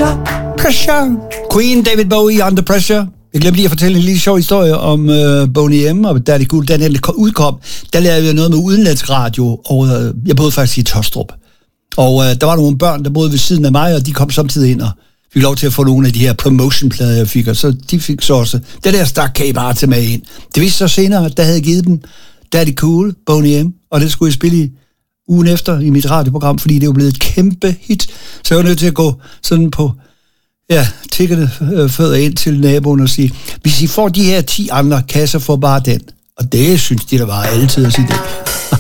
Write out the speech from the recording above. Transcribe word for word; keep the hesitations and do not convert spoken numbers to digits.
Pressure, pressure. Queen, David Bowie, Under Pressure. Jeg glemte lige at fortælle en lille sjov historie om uh, Boney M. og Daddy Cool. Da den udkom, der lavede jeg noget med udenlandsk radio, og uh, jeg boede faktisk i Tostrup. Og uh, der var nogle børn, der boede ved siden af mig, og de kom samtidig ind og fik lov til at få nogle af de her promotion-plader, jeg fik, og så de fik så også, det der stak kan I bare til mig ind. Det viste så senere, at der havde givet dem Daddy Cool, Boney M, og det skulle jeg spille i ugen efter i mit radioprogram, fordi det var blevet et kæmpe hit. Så jeg var nødt til at gå sådan på, ja, tikkerne øh, fødder ind til naboen og sige, hvis I får de her ti andre kasser, får bare den. Og det synes de, der var altid at sige det.